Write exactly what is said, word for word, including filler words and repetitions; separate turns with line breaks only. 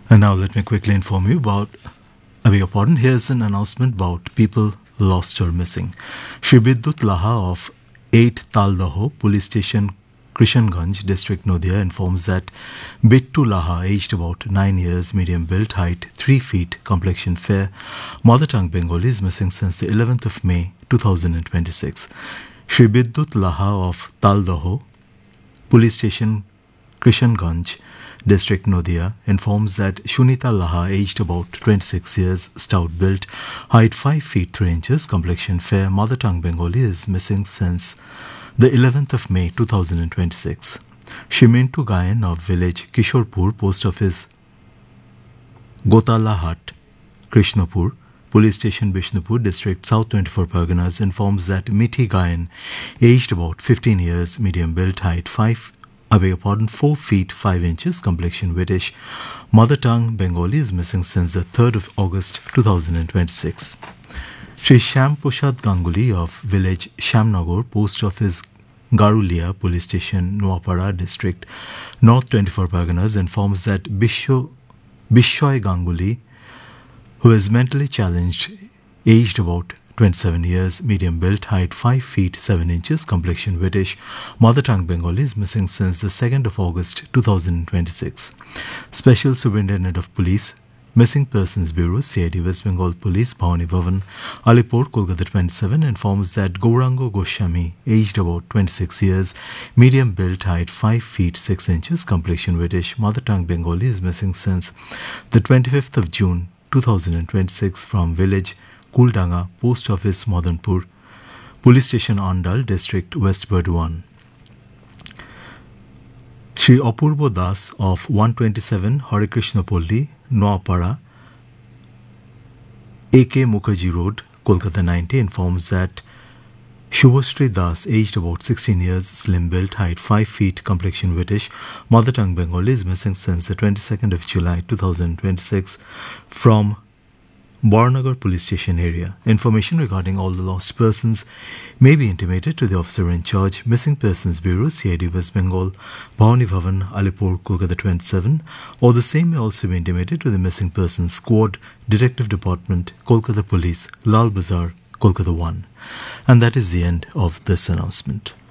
And now let me quickly inform you about, I beg your pardon, here's an announcement about people lost or missing. Shri Bidyut Laha of eight Taldaho Police Station, Krishanganj, District Nadia informs that Bittu Laha, aged about nine years, medium build, height three feet, complexion fair, mother tongue Bengali, is missing since the eleventh of May two thousand twenty-six. Shri Bidyut Laha of Taldaho Police Station, Krishanganj, District Nadia informs that Shunita Laha, aged about twenty-six years, stout built, height five feet three inches, complexion fair, mother tongue Bengali, is missing since the eleventh of May two thousand twenty-six. Shimintu Gayan of village Kishorpur, post office Gotalahat, Krishnapur, Police Station Bishnupur, District South twenty-four Parganas informs that Mithi Gayan, aged about fifteen years, medium build, height five I beg your pardon, four feet five inches, complexion British, mother tongue Bengali, is missing since the third of August two thousand twenty-six. Shri Sham Prasad Ganguly of village Shamnagar, post office Garulia, Police Station Noapara, District North twenty-four Parganas informs that Bisho, Bishoy Ganguly, who is mentally challenged, aged about twenty-seven years, medium built, height five feet seven inches, complexion British, mother tongue Bengali, is missing since the second of August two thousand twenty-six. Special Superintendent of Police, Missing Persons Bureau, C I D West Bengal Police, Bhavani Bhavan, Alipur, Kolkata twenty-seven, informs that Gourango Goswami, aged about twenty-six years, medium built, height five feet six inches, complexion British, mother tongue Bengali, is missing since the twenty-fifth of June two thousand twenty-six from village Kuldanga, Post Office Madanpur, Police Station Andal, District West Burdwan. Shri Apurbo Das of one twenty-seven Hare Krishna Polli, Noapara, A K Mukherjee Road, Kolkata ninety, informs that Shubhashri Das, aged about sixteen years, slim built, height five feet, complexion British, mother tongue Bengali, is missing since the twenty-second of July two thousand twenty-six from Barnagar Police Station area. Information regarding all the lost persons may be intimated to the officer in charge, Missing Persons Bureau, C I D West Bengal, Bhavani Bhavan, Alipur, Kolkata twenty-seven, or the same may also be intimated to the Missing Persons Squad, Detective Department, Kolkata Police, Lal Bazar, Kolkata one. And that is the end of this announcement.